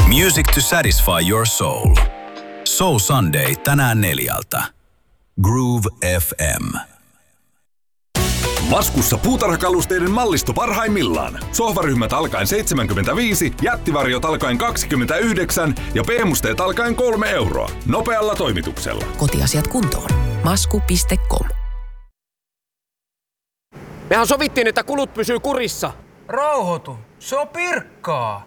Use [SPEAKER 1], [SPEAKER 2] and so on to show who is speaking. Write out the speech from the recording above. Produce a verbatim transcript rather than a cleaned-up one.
[SPEAKER 1] Music to satisfy your soul. Soul Sunday tänään neljältä. Groove F M.
[SPEAKER 2] Laskussa puutarhakalusteiden mallisto parhaimmillaan. Sohvaryhmät alkaen seitsemänkymmentäviisi, jättivarjot alkaen kaksikymmentäyhdeksän ja P-musteet alkaen kolme euroa. Nopealla toimituksella.
[SPEAKER 3] Kotiasiat kuntoon. Masku piste com.
[SPEAKER 4] Mehän sovittiin, että kulut pysyy kurissa.
[SPEAKER 5] Rauhoitu. Se on Pirkkaa.